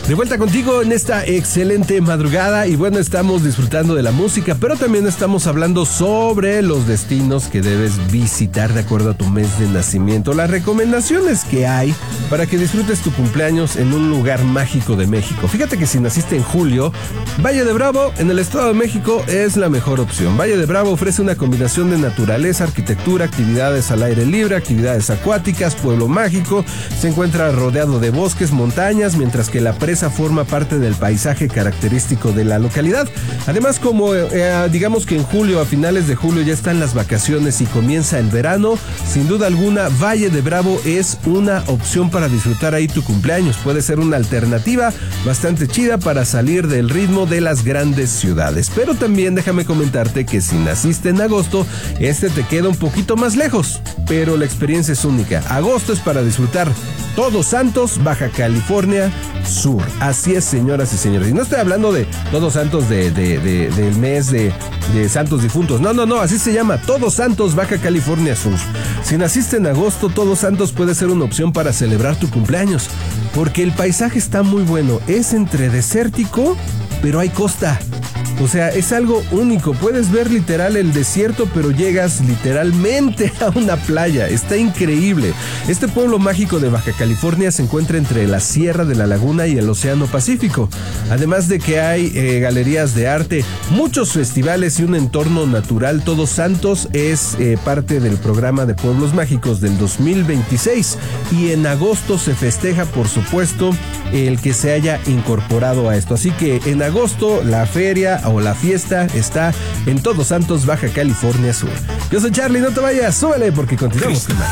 De vuelta contigo en esta excelente madrugada y bueno, estamos disfrutando de la música, pero también estamos hablando sobre los destinos que debes visitar de acuerdo a tu mes de nacimiento, las recomendaciones que hay para que disfrutes tu cumpleaños en un lugar mágico de México. Fíjate que si naciste en julio, Valle de Bravo en el Estado de México es la mejor opción. Valle de Bravo ofrece una combinación de naturaleza, arquitectura, actividades al aire libre, actividades acuáticas, pueblo mágico, se encuentra rodeado de bosques, montañas, mientras que la presa forma parte del paisaje característico de la localidad. Además, como digamos que en julio, a finales de julio ya están las vacaciones y comienza el verano, sin duda alguna Valle de Bravo es una opción para disfrutar ahí tu cumpleaños. Puede ser una alternativa bastante chida para salir del ritmo de las grandes ciudades. Pero también déjame comentarte que si naciste en agosto, te queda un poquito más lejos, pero la experiencia es única. Agosto es para disfrutar Todos Santos, Baja California Sur. Así es, señoras y señores. Y no estoy hablando de Todos Santos del mes de santos difuntos. No, así se llama. Todos Santos, Baja California Sur. Si naciste en agosto, Todos Santos puede ser una opción para celebrar tu cumpleaños, porque el paisaje está muy bueno. Es entre desértico, pero hay costa. O sea, es algo único. Puedes ver literal el desierto, pero llegas literalmente a una playa. Está increíble. Este pueblo mágico de Baja California se encuentra entre la Sierra de la Laguna y el Océano Pacífico. Además de que hay galerías de arte, muchos festivales y un entorno natural. Todos Santos es parte del programa de Pueblos Mágicos del 2026. Y en agosto se festeja, por supuesto, el que se haya incorporado a esto. Así que en agosto la feria o la fiesta está en Todos Santos, Baja California Sur. Yo soy Charlie, no te vayas, súbele porque continuamos con más.